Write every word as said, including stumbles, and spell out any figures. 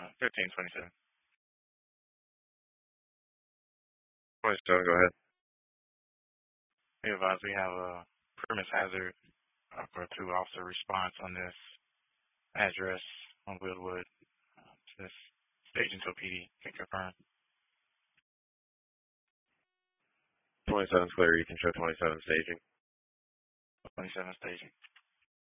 Uh, fifteen twenty-seven. twenty-seven, go ahead. Hey, advise we have a premise hazard uh, for two officer response on this address on Wildwood. Uh, this staging to P D can confirm. twenty-seven is clear. You can show twenty-seven staging. twenty-seven staging.